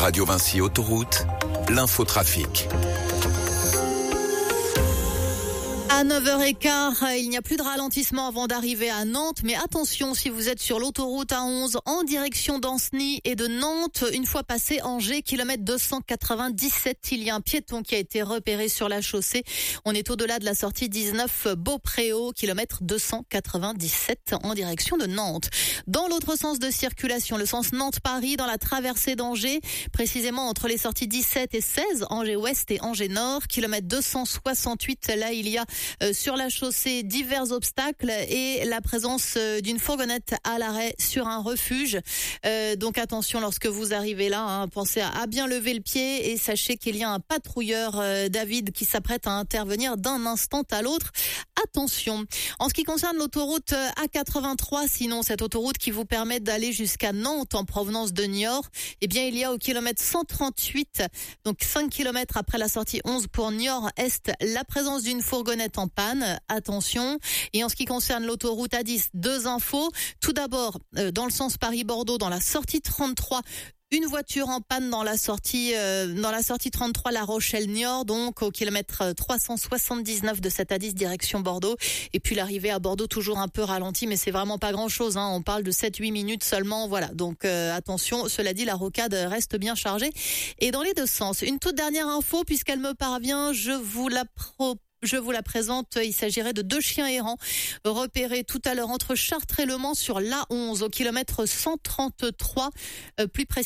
Radio Vinci Autoroute, l'infotrafic. À 9h15, il n'y a plus de ralentissement avant d'arriver à Nantes. Mais attention, si vous êtes sur l'autoroute A11 en direction d'Ancenis et de Nantes, une fois passé Angers, kilomètre 297, il y a un piéton qui a été repéré sur la chaussée. On est au-delà de la sortie 19 Beaupréau, kilomètre 297 en direction de Nantes. Dans l'autre sens de circulation, le sens Nantes-Paris, dans la traversée d'Angers, précisément entre les sorties 17 et 16, Angers-Ouest et Angers-Nord, kilomètre 268, là il y a sur la chaussée divers obstacles et la présence d'une fourgonnette à l'arrêt sur un refuge. Donc attention lorsque vous arrivez là, pensez à bien lever le pied et sachez qu'il y a un patrouilleur, David, qui s'apprête à intervenir d'un instant à l'autre. Attention. En ce qui concerne l'autoroute A83, sinon cette autoroute qui vous permet d'aller jusqu'à Nantes en provenance de Niort, eh bien il y a au kilomètre 138, donc 5 kilomètres après la sortie 11 pour Niort-Est, la présence d'une fourgonnette en panne, attention. Et en ce qui concerne l'autoroute A10, deux infos. Tout d'abord, dans le sens Paris-Bordeaux, dans la sortie 33, une voiture en panne dans la sortie 33 La Rochelle-Niort, donc au kilomètre 379 de cette A10 direction Bordeaux. Et puis l'arrivée à Bordeaux toujours un peu ralentie, mais c'est vraiment pas grand-chose. On parle de 7-8 minutes seulement. Voilà. Donc attention. Cela dit, la rocade reste bien chargée. Et dans les deux sens, une toute dernière info puisqu'elle me parvient, je vous la présente. Il s'agirait de deux chiens errants repérés tout à l'heure entre Chartres et Le Mans sur l'A11 au kilomètre 133, plus précisément